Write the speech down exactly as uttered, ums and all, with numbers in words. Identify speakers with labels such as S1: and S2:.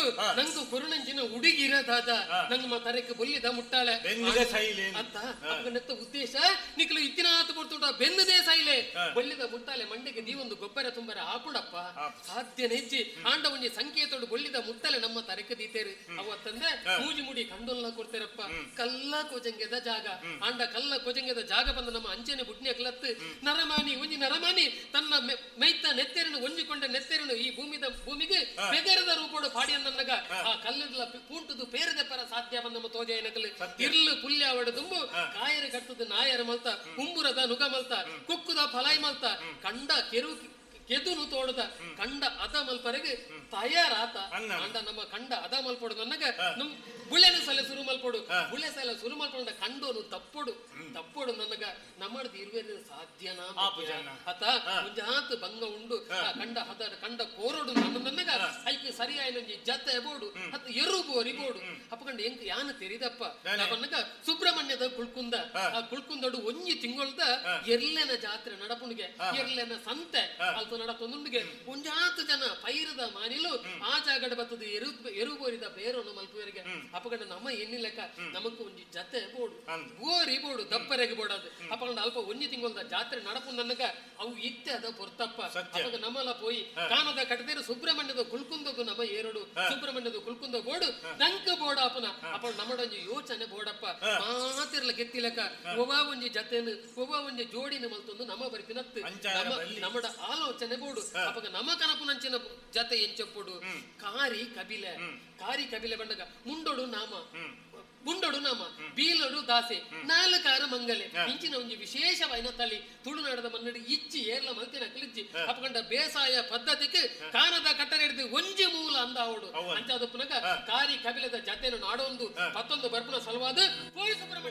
S1: ಉಂಡು ನಂಗು ಕುರುಣಂಚಿನ ಉಡುಗಿರದಾದ ನಂಗ ತರಕ್ಕೆ ಬೊಲ್ಲಿದ ಮುಟ್ಟಾಳೆ ಅತ್ತ ನೆತ್ತ ಉದ್ದೇಶ ನಿಕ್ಲು ಇತ್ತಿನಾತ್ ಕೊಡ್ತುಂಟ ಬೆನ್ನದೇ ಸೈಲೆ ಬೊಲ್ಲಿದ ಮುಟ್ಟಾಳೆ ಮಂಡೆಗೆ ದೀವೊಂದು ಗೊಬ್ಬರ ತುಂಬರ ಆಪುಡಪ್ಪ ಸಾಧ್ಯ ನೆಜ್ಜಿ ಆಂಡ ಒಂಜಿ ಸಂಕೇತೋಡು ಬೊಲ್ಲಿದ ಮುಟ್ಟಲೆ ನಮ್ಮ ತರಕ್ಕೆ ದೀತೇರು ಅವತ್ತಂದ್ರೆ ಮೂಜಿ ಮುಡಿ ಕಂಡೊಲ್ಲ ಕೊಡ್ತೇರಪ್ಪ ಕಲ್ಲ ಕೊಜಂಗೆದ ಜಾಗ ಆಂಡ ಕಲ್ಲ ಕೊಜಂಗೆದ ಜಾಗ ಬಂದ ನಮ್ಮ ಅಂಚನೆ ಬುಟ್ನಿಯ ಕಲತ್ತು ನರಮಾನಿ ಒಂಜಿ ನರಮಾನಿ ತನ್ನ ಮೈತ ನೆತ್ತೆರನು ಒಂಜಿಕೊಂಡ ನೆತ್ತೆರನು ಈ ಭೂಮಿದ ಭೂಮಿಗೆ ಬೆದರದ ರೂಪೋಡು ಪಾಡಿ ಅನ್ನಗ ಆ ಕಲ್ಲದ ಪೂಂಟುದು ಪೇರದ ಪರ ಸಾಧ್ಯ ಬಂದ ನಮ್ಮ ತೋಜ ಏನಕಲ್ ಇರ್ಲು ಪುಲ್ಯ ಅವಡ ತುಂಬು ಕಾಯರ ಕಟ್ಟದ ನಾಯರ ಮಲ್ತ ಉಂಬುರದ ನುಗ ಮಲ್ತ ಕುಕ್ಕುದ ಫಲಾಯಿ ಮಲ್ತ ಕಂಡ ಕೆರು ಕೆದುನು ತೋಡದ ಕಂಡ ಅದ ಮಲ್ಪರೆಗೆ ತಯಾರಾತ ಅಂಡ ನಮ್ಮ ಕಂಡ ಅದ ಮಲ್ಪೊಡು ನನಗ ನಮ್ ಬುಳೆನ ಸಲ ಶುರು ಮಲ್ಪೊಡು ಬುಳೆ ಸಲ ಶುರು ಮಲ್ಪೊಂಡ ಕಂಡೋನು ತಪ್ಪೊಡು ತಪ್ಪೊಡು ನನಗ ನಮ್ಮದು ಇರುವೆ ಸಾಧ್ಯನಾ ಅತ ಮುಂಜಾತ್ ಭಂಗ ಉಂಡು ಕಂಡ ಹದ ಕಂಡ ಕೋರೋಡು ನನ್ನ ನನಗ ಐಕೆ ಸರಿಯಾಗಿ ಜತೆ ಬೋಡು ಹತ್ತು ಎರುಬು ಅರಿಬೋಡು ಅಪ್ಪಕಂಡ ಎಂಕ್ ಯಾನ ತೆರಿದಪ್ಪ ನನ್ನಗ ಸುಬ್ರಹ್ಮಣ್ಯದ ಕುಳ್ಕುಂದ ಆ ಕುಳ್ಕುಂದಡು ಒಂಜಿ ತಿಂಗಳದ ಎರ್ಲೆನ ಜಾತ್ರೆ ನಡಪುಣಿಗೆ ಎರ್ಲೆನ ಸಂತೆ ಅಲ್ಪ ನಡಪೊಂದುಂಡಿಗೆ ಮುಂಜಾತ್ ಜನ ಪೈರದ ಮಾನಿಲು ಆ ಜಾಗಡ ಬತ್ತದು ಎರು ಎರುಬೋರಿದ ಬೇರೋನು ಮಲ್ಪುವರಿಗೆ ಅಪ್ಪಗಂಡ ನಮ್ಮ ಎನ್ನಿಲೆಕ್ಕ ನಮಕ್ ಒಂಜಿ ಜತೆ ಬೋಡು ಬೋರಿ ಬೋಡು ದಪ್ಪರೆಗೆ ಬೋಡದು ಅಪ್ಪಗಂಡ ಅಲ್ಪ ಒಂಜಿ ತಿಂಗಳದ ಜಾತ್ರೆ ನಡಪು ನನಗ ಅವು ಇತ್ತೆ ಅದ ಪೊರ್ತಪ್ಪ ಅವಾಗ ನಮ್ಮಲ್ಲ ಪೋಯಿ ಕಾನದ ಕಟ್ಟದೇರು ಸುಬ್ರಹ್ಮಣ್ಯದ ಕುಳ್ಕುಂದಗು ನಮ್ಮ ಏರಡು ಸುಬ್ರಹ್ಮಣ್ಯದ ಕುಳ್ಕುಂದ ಬೋಡು ನಂಕ ಬೋಡ ಅಪ್ಪನ ಅಪ್ಪ ನಮ್ಮಡೊಂಜಿ ಯೋಚನೆ ಬೋಡಪ್ಪ ಮಾತಿರ್ಲ ಗೆತ್ತಿಲೆಕ್ಕ ಒಬ್ಬ ಒಂಜಿ ಜತೆನು ಒಬ್ಬ ಒಂಜಿ ಜೋಡಿನ ಮಲ್ತೊಂದು ನಮ್ಮ ಬರಿತಿನತ್ತು ನಮ್ಮಡ ಆಲೋಚನೆ ಬೋಡು ಅಪ್ಪಗ ನಮ್ಮ ಕನಪು ನಂಚಿನ ಜತೆ ಎಂಚಪ್ಪುಡು ಕಾರಿ ಕಬಿಲೆ ಕಾರಿ ಕಬಿಲೆ ಬಂಡಗ ಮುಂಡೋಡು ನಾಮ ಮುಂಡೋಡು ನಾಮ ಬೀಲೋಡು ದಾಸೆ ನಾಲ್ಕಾರ ಮಂಗಲೆ ಇಂಚಿನ ಒಂಜಿ ವಿಶೇಷವಾದ ತಳಿ ತುಳುನಾಡದ ಮನ್ನಡಿ ಇಚ್ಚಿ ಏರ್ಲ ಮಲ್ತಿನ ಕಲಿಚ್ಚಿ ಅಪ್ಪಗಂಡ ಬೇಸಾಯ ಪದ್ಧತಿಗೆ ಕಾನದ ಕಟ್ಟಡ ಹಿಡಿದು ಒಂಜಿ ಮೂಲ ಅಂದ ಅವಡು ಅಂಚಾದ ಪುನಗ ಕಾರಿ ಕಬಿಲದ ಜತೆನು ನಾಡೊಂದು ಪತ್ತೊಂದು ಬರ್ಪುನ ಸಲವಾದ ಪೋಯಿ ಸುಬ್ರಹ್ಮಣ್ಯ